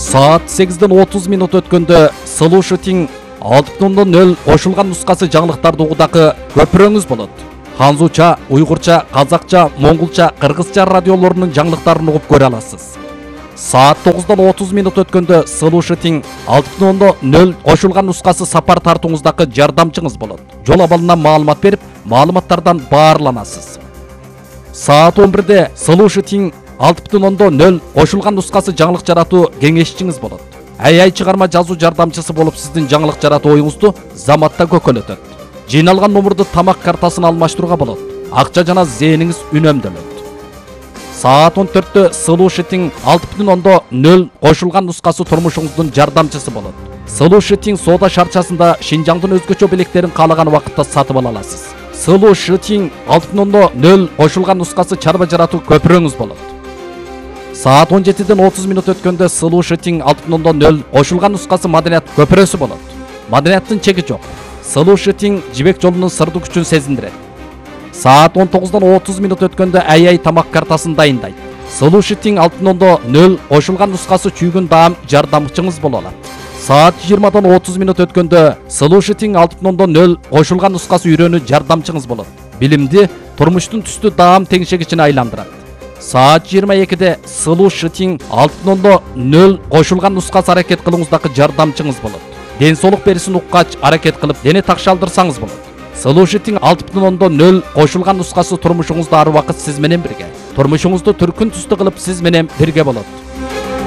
Saat 8:30 өткөндө Слушатиң 6.0 кошулган нускасы жаңылыктарды угудагы көпүрөңүз болот. Ханзуча, уйгурча, казакча, монголча, кыргызча радиолорунун жаңылыктарын угуп көрө аласыз. Saat 9:30 өткөндө Слушатиң 6.0 кошулган нускасы сапар тартууңуздагы жардамчыңыз болот. Жол абалынан маалымат берип, маалыматтардан баарланасыз. Saat 11-де Слушатиң 6.0 кошулган нускасы жаңылык жаратуу кеңешчиңиз болот. Ай чыгарма жазуу жардамчысы болуп сиздин жаңылык жаратуу оюңузду заматта көкөлөтөт. Жыйналган номурду тамак картасына алмаштырууга болот. Акча жана зээниңиз үнөмдөлөт. Saat 14-тө Слушатиң 6.0 кошулган нускасы турмушуңуздун жардамчысы болот. Слушатиң соода шарчасында Шинжаңдын өзгөчө белектерин каалаган убакытта сатып ала аласыз. Слушатиң 6.0 кошулган нускасы чарба жаратуу көпүрөңүз болот. Saat 17:30 өткөндө Слушатиң 6.0 кошулган нускасы маданият көпүрөсү болот. Маданияттын чеги жок. Слушатиң жибек жолунун сырдуу күчүн сезиндирет. Saat 19:30 өткөндө ай тамак картасын дайындайт. Слушатиң 6.0 кошулган нускасы чүйгүн даам жардамчыңыз боло алат. Saat 20:30 өткөндө Слушатиң 6.0 кошулган нускасы үйрөнүү жардамчыңыз болот. Билимди турмуштун түстүү даам теңшегичине айландырат. Saat 22-де Слушатиң 6.0 кошулган нускасы аракет кылууңуздагы жардамчыңыз болот. Ден соолук берисин уккач аракет кылып дене такшалдырсаңыз болот. Слушатиң 6.0 кошулган нускасы турмушуңузда ар убакыт сиз менен бирге. Турмушуңузду түркүн түстүү кылып сиз менен бирге болот.